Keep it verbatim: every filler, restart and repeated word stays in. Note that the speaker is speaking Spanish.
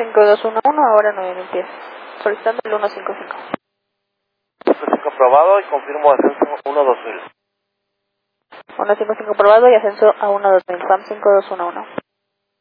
cinco dos uno uno, ahora no hay limpieza. Solicitando el uno cinco cinco. cinco aprobado y confirmo ascenso uno dos mil. uno cinco cinco aprobado y ascenso a uno dos mil. F A M cinco dos uno uno.